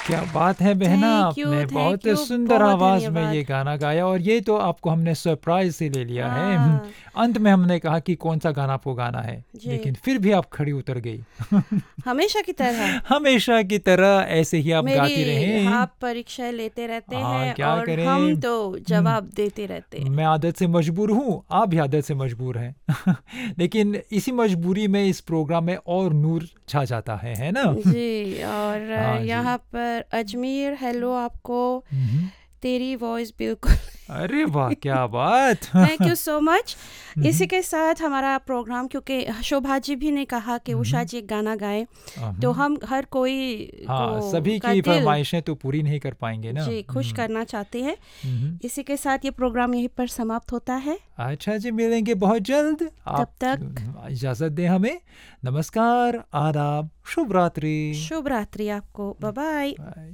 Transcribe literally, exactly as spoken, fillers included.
क्या बात है बहना, थैंक यू, आपने थैंक बहुत यू, सुंदर बहुत आवाज में धन्यवाद। ये गाना गाया और ये तो आपको हमने सरप्राइज से ले लिया है। हाँ अंत में हमने कहा कि कौन सा गाना आपको गाना है, जी, लेकिन फिर भी आप खड़ी उतर गई। हमेशा की तरह हमेशा की तरह ऐसे ही आप गाती मेरी रहें। आप परीक्षाएं लेते रहते हाँ, हैं क्या और हम करें। तो हम्म, जवाब देते रहते हैं। मैं आदत से मजबूर हूँ, आप भी आदत से मजबूर हैं। लेकिन इसी मजबूरी में इस प्रोग्राम में और नूर छा जाता है है ना। जी, और हाँ जी। यहाँ पर अजमेर, हेलो आपको, हम्म, तेरी वॉइस बिल्कुल अरे वाह क्या बात। Thank you so much. इसी हम्म, के साथ हमारा प्रोग्राम, क्योंकि शोभा जी भी ने कहा कि उषा हम्म, जी एक गाना गाएं, तो हम्म। हम हर कोई को हाँ, सभी का की दिल फरमाइशें तो पूरी नहीं कर पाएंगे ना। जी खुश हम्म, करना चाहते हैं। हम्म। इसी के साथ ये प्रोग्राम यहीं पर समाप्त होता है। अच्छा जी, मिलेंगे बहुत जल्द। तब आप तक इजाजत दें हमें। नमस्कार, आदाब, शुभ रात्रि। शुभ रात्रि आपको, बाय बाय। बाय।